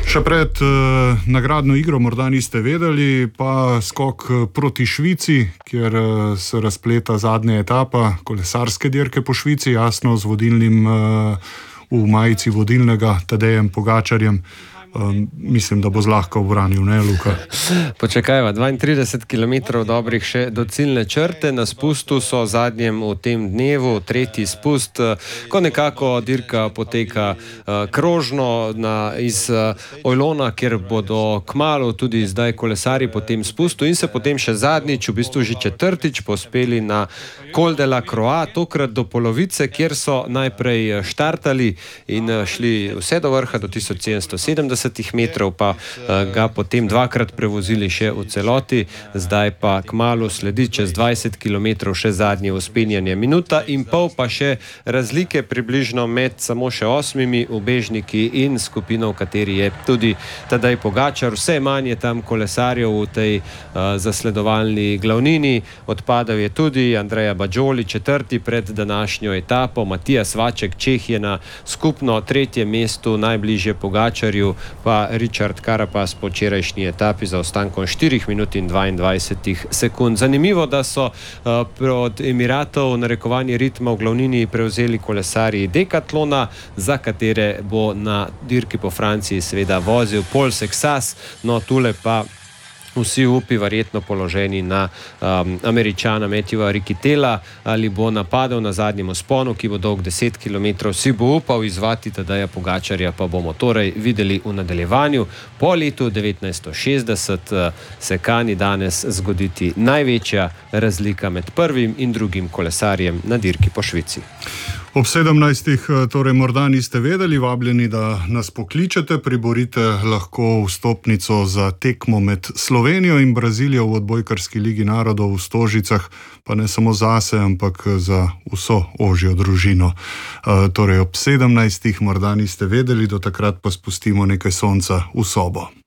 Še pred nagradno igro morda niste vedeli, pa skok proti Švici, kjer se razpleta zadnja etapa kolesarske dirke po Švici, jasno z vodilnim v majici vodilnega Tadejem Pogačarjem. Mislim, da bo zlahka obranil, ne, Luka? Počakajva, 32 km dobrih še do ciljne črte. Na spustu so zadnjem v tem dnevu, tretji spust, ko nekako dirka poteka krožno iz Ojlona, kjer bodo kmalu tudi zdaj kolesari po tem spustu in se potem še zadnjič, v bistvu že četrtič, pospeli na Col de la Croix, tokrat do polovice, kjer so najprej štartali in šli vse do vrha, do 1770 metrov, pa ga potem dvakrat prevozili še v celoti, zdaj pa kmalu sledi čez 20 km še zadnje vzpenjanje. Minuta in pol pa še razlike približno med samo še 8 ubežniki in skupino, v kateri je tudi Tadej Pogačar. Vse manj je tam kolesarjev v tej zasledovalni glavnini. Odpadal je tudi Andreja Bajoli, četrti pred današnjo etapo. Matijas Vaček, Čeh, je na skupno tretjem mestu, najbližje Pogačarju pa Richard Carapaz po včerajšnji etapi za ostankom 4 minut in 22 sekund. Zanimivo, da so od Emiratov narekovanje ritma v glavnini prevzeli kolesarji Decathlona, za katere bo na dirki po Franciji seveda vozil Paul Sexas, no tule pa vsi upi verjetno položeni na Američana Matthewa Ricketela, ali bo napadel na zadnjem vzponu, ki bo dolg 10 km, si bo upal izvati Tadeja Pogačarja, pa bomo torej videli v nadaljevanju. Po letu 1960 se kani danes zgoditi največja razlika med prvim in drugim kolesarjem na dirki po Švici. Ob 17. torej morda niste vedeli, vabljeni, da nas pokličete, priborite lahko vstopnico za tekmo med Slovenijo in Brazilijo v odbojkarski ligi narodov v Stožicah, pa ne samo zase, ampak za vso ožjo družino. Torej ob 17. morda niste vedeli, do takrat pa spustimo nekaj sonca v sobo.